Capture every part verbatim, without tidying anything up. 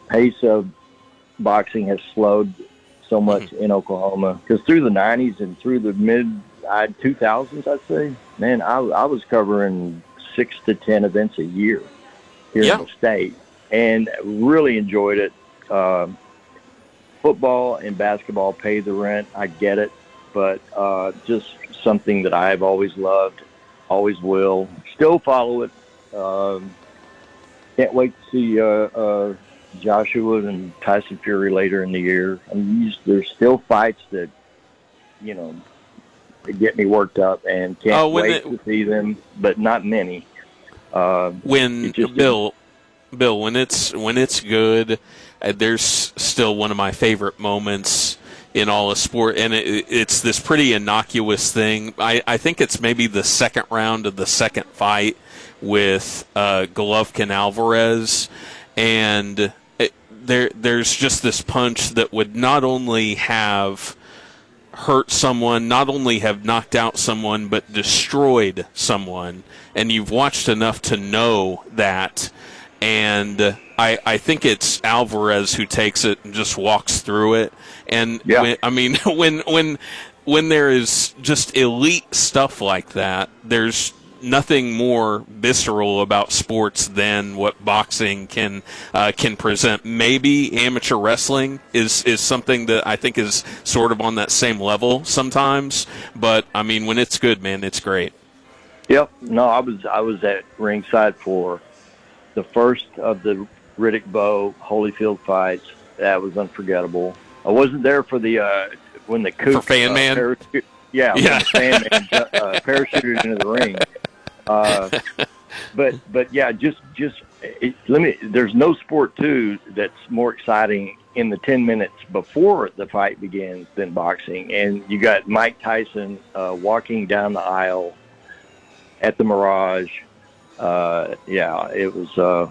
pace of boxing has slowed so much Mm-hmm. in Oklahoma, because through the nineties and through the mid two thousands, I'd say, man, I, I was covering six to ten events a year here Yeah. in the state, and really enjoyed it. Uh, football and basketball pay the rent. I get it, but uh, just something that I've always loved, always will, still follow it. Um, can't wait to see uh, uh, Joshua and Tyson Fury later in the year. I mean, there's still fights that, you know, get me worked up, and can't Oh, when wait the, to see them, but not many. Uh, when it just Bill, Bill, when it's when it's good, uh, there's still one of my favorite moments in all of sport, and it, it's this pretty innocuous thing. I, I think it's maybe the second round of the second fight with uh, Golovkin Alvarez, and it, there there's just this punch that would not only have hurt someone, not only have knocked out someone, but destroyed someone. And you've watched enough to know that. And I, I think it's Alvarez who takes it and just walks through it. And Yeah. when, I mean, when when when there is just elite stuff like that, there's nothing more visceral about sports than what boxing can uh, can present. Maybe amateur wrestling is is something that I think is sort of on that same level sometimes. But I mean, when it's good, man, it's great. Yep. No, I was I was at ringside for the first of the Riddick Bowe Holyfield fights. That was unforgettable. I wasn't there for the uh, when the Coop, For Fan uh, Man? parachute, yeah, Yeah. when the Fan Man uh, parachuted into the ring. Uh, but but yeah, just just it, let me. There's no sport too that's more exciting in the ten minutes before the fight begins than boxing. And you got Mike Tyson uh, walking down the aisle at the Mirage. Uh, yeah, it was uh,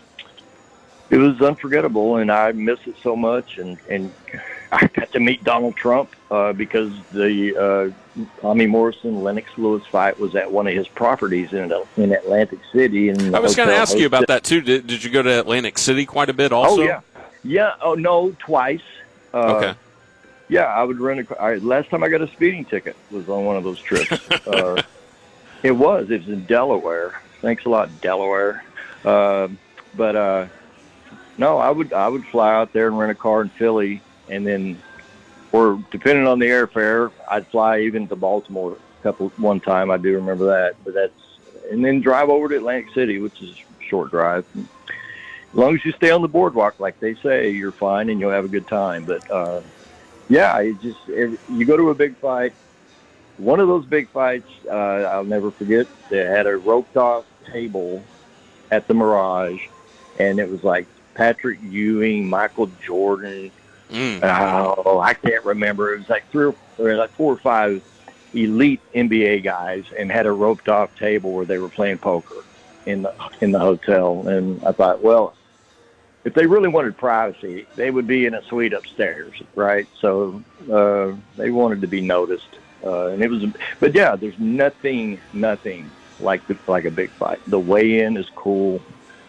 it was unforgettable, and I miss it so much. And, and I got to meet Donald Trump uh, because the uh, Tommy Morrison Lennox Lewis fight was at one of his properties in in Atlantic City. And I was going to ask you about that too. Did, did you go to Atlantic City quite a bit also? Oh yeah, yeah. Oh no, twice. Uh, Okay. Yeah, I would rent a. I, last time I got a speeding ticket was on one of those trips. uh, it was. It was in Delaware. Thanks a lot, Delaware. Uh, but uh, no, I would I would fly out there and rent a car in Philly, and then, or depending on the airfare, I'd fly even to Baltimore a couple one time. I do remember that. But that's and then drive over to Atlantic City, which is a short drive. As long as you stay on the boardwalk, like they say, you're fine and you'll have a good time. But uh, yeah, it just it, you go to a big fight. One of those big fights, uh, I'll never forget. They had a roped-off table at the Mirage, and it was like Patrick Ewing, Michael Jordan. Mm. Oh, I can't remember. It was like three or, or like four or five elite N B A guys, and had a roped-off table where they were playing poker in the in the hotel. And I thought, well, if they really wanted privacy, they would be in a suite upstairs, right? So uh, they wanted to be noticed. Uh, and it was, but yeah, there's nothing, nothing like the, like a big fight. The weigh-in is cool.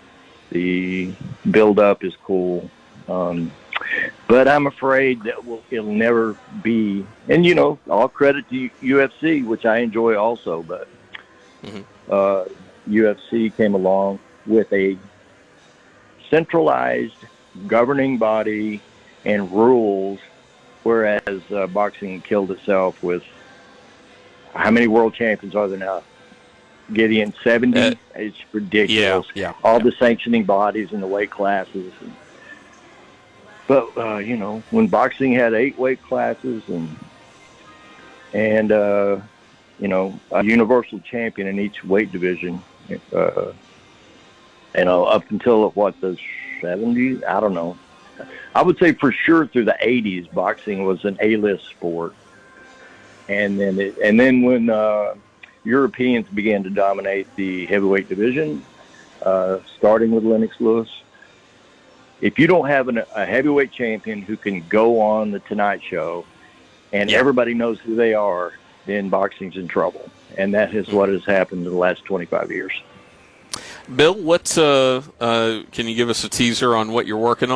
The build-up is cool. Um, but I'm afraid that will, it'll never be, and you know, all credit to U F C, which I enjoy also, but Mm-hmm. uh, U F C came along with a centralized governing body and rules, whereas uh, boxing killed itself with how many world champions are there now? Gideon, seventy? Uh, It's ridiculous. Yeah, yeah. All yeah. the sanctioning bodies and the weight classes. And, but, uh, you know, when boxing had eight weight classes and, and uh, you know, a universal champion in each weight division, uh, you know, up until, what, the seventies? I don't know. I would say for sure through the eighties, boxing was an A-list sport. And then, it, and then when uh, Europeans began to dominate the heavyweight division, uh, starting with Lennox Lewis, if you don't have an, a heavyweight champion who can go on the Tonight Show, and Yeah. everybody knows who they are, then boxing's in trouble. And that is what has happened in the last twenty-five years. Bill, what uh, uh, can you give us a teaser on what you're working on?